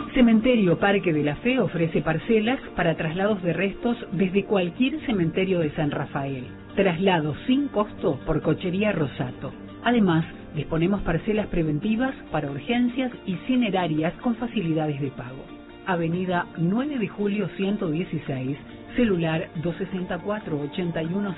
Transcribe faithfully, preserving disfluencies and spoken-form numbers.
Cementerio Parque de la Fe ofrece parcelas para traslados de restos desde cualquier cementerio de San Rafael. Traslado sin costo por Cochería Rosato. Además, disponemos parcelas preventivas para urgencias y cinerarias con facilidades de pago. Avenida nueve de julio ciento dieciséis, celular dos sesenta y cuatro, ochenta y uno